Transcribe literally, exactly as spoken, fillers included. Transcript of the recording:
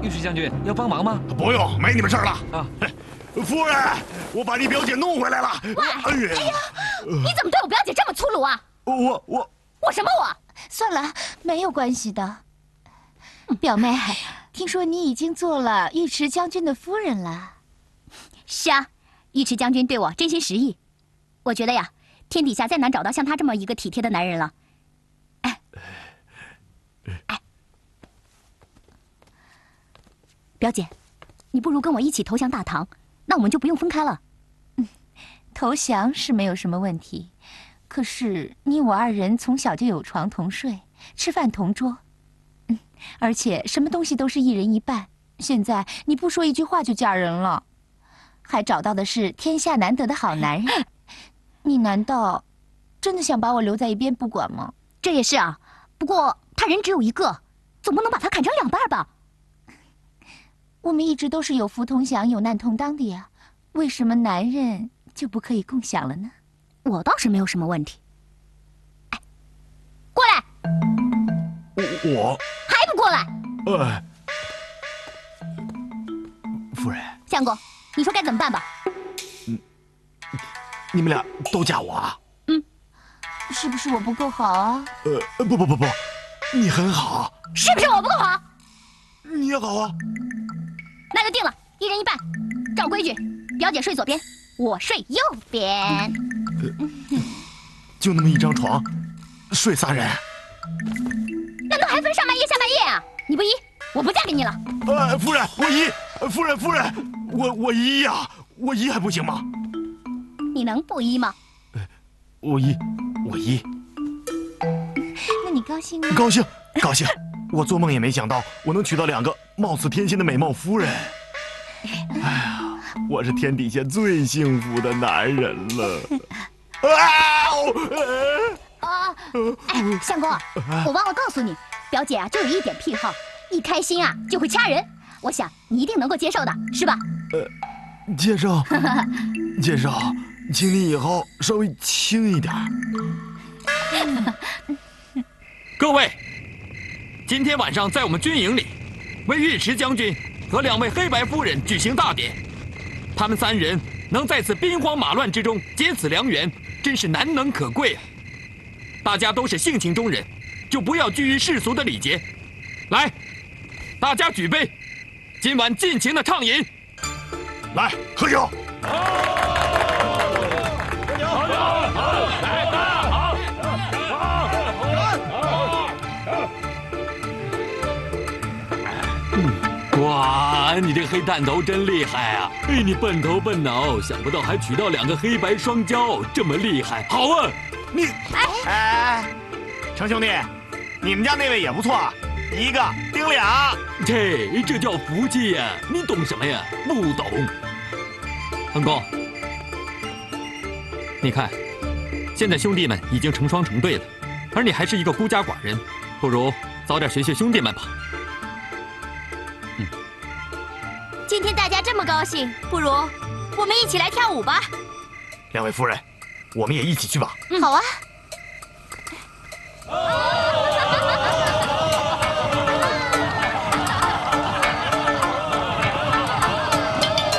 御史将军要帮忙吗？ 不用，没你们事儿了。 啊， 夫人，我把你表姐弄回来了。 喂，哎呀，你怎么对我表姐这么粗鲁啊？ 我我我什么我？ 算了，没有关系的。表妹，听说你已经做了尉迟将军的夫人了。 是啊，尉迟将军对我真心实意。我觉得呀，天底下再难找到像他这么一个体贴的男人了。哎，哎，表姐，你不如跟我一起投降大唐，那我们就不用分开了。 嗯，投降是没有什么问题，可是你我二人从小就有床同睡，吃饭同桌，嗯，而且什么东西都是一人一半。现在你不说一句话就嫁人了，还找到的是天下难得的好男人，你难道真的想把我留在一边不管吗？ 这也是啊，不过他人只有一个，总不能把他砍成两半吧？ 我们一直都是有福同享、有难同当的呀，为什么男人就不可以共享了呢？ 我倒是没有什么问题。哎，过来！ 我还不过来？ 哎，夫人， 相公，你说该怎么办吧？ 嗯，你们俩都嫁我啊？ 嗯， 是不是我不够好啊？ 呃，不不不不，你很好。 是不是我不够好？ 你也好啊。 那就定了，一人一半。照规矩，表姐睡左边，我睡右边。 呃、就那么一张床，睡仨人？ 难道还分上半夜下半夜啊？你不依，我不嫁给你了。 呃，夫人，我依。夫人，夫人，我我依呀、啊，我依还不行吗？ 你能不依吗？ 呃、我依，我依。 那你高兴吗？ 高兴，高兴。我做梦也没想到，我能娶到两个貌似天仙的美貌夫人。哎呀，我是天底下最幸福的男人了。 啊！啊！哎，相公，我忘了告诉你，表姐啊，就有一点癖好，一开心啊就会掐人。我想你一定能够接受的，是吧？ 呃，接受，接受，请你以后稍微轻一点。 各位。今天晚上在我们军营里，为尉迟将军和两位黑白夫人举行大典。他们三人能在此兵荒马乱之中结此良缘，真是难能可贵啊！大家都是性情中人，就不要拘于世俗的礼节。来，大家举杯，今晚尽情的畅饮。 来，喝酒。 喝酒，喝酒，来，好，哇，你这黑探头真厉害啊！哎，你笨头笨脑，想不到还娶到两个黑白双骄，这么厉害！好啊，你哎，程兄弟，你们家那位也不错，一个顶俩。 这这叫福气呀！你懂什么呀？不懂。恩公，你看，现在兄弟们已经成双成对了，而你还是一个孤家寡人，不如早点学学兄弟们吧。 今天大家这么高兴，不如我们一起来跳舞吧。 两位夫人，我们也一起去吧。 嗯、好啊。 哦